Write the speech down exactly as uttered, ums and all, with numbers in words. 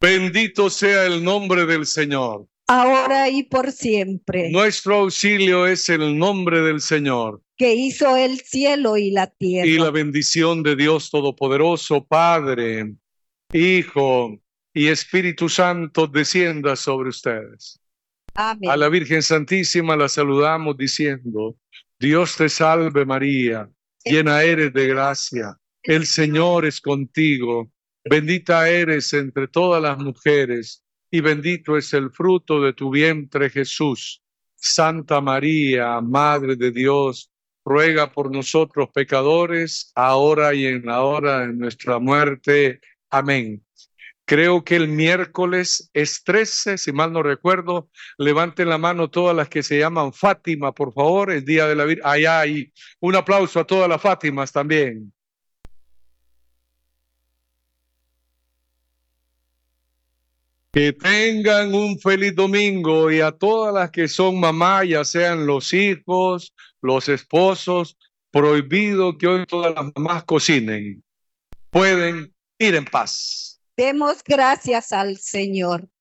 Bendito sea el nombre del Señor. ahora y por siempre. Nuestro auxilio es el nombre del Señor. Que hizo el cielo y la tierra. Y la bendición de Dios Todopoderoso, Padre, Hijo y Espíritu Santo descienda sobre ustedes. Amén. A la Virgen Santísima la saludamos diciendo: Dios te salve María, llena eres de gracia, el Señor es contigo, bendita eres entre todas las mujeres y bendito es el fruto de tu vientre Jesús. Santa María, Madre de Dios, ruega por nosotros pecadores, ahora y en la hora de nuestra muerte. Amén. Creo que el miércoles es trece, si mal no recuerdo. Levanten la mano todas las que se llaman Fátima, por favor, el Día de la Virgen. Allá hay un aplauso a todas las Fátimas también. Que tengan un feliz domingo, y a todas las que son mamá, ya sean los hijos, los esposos, prohibido que hoy todas las mamás cocinen. Pueden ir en paz. Demos gracias al Señor.